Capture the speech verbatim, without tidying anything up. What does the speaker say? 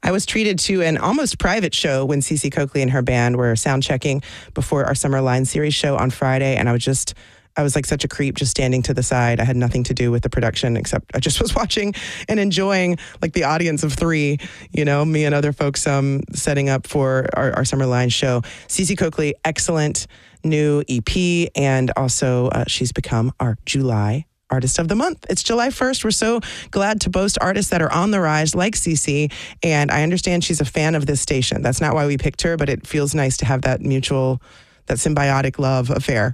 I was treated to an almost private show when Cece Coakley and her band were sound checking before our Summer Line series show on Friday, and I was just, I was like such a creep just standing to the side. I had nothing to do with the production except I just was watching and enjoying like the audience of three, you know, me and other folks um, setting up for our, our Summer Line show. Cece Coakley, excellent new E P, and also uh, she's become our July Artist of the Month. It's July first. We're so glad to boast artists that are on the rise like Cece, and I understand she's a fan of this station. That's not why we picked her, but it feels nice to have that mutual, that symbiotic love affair.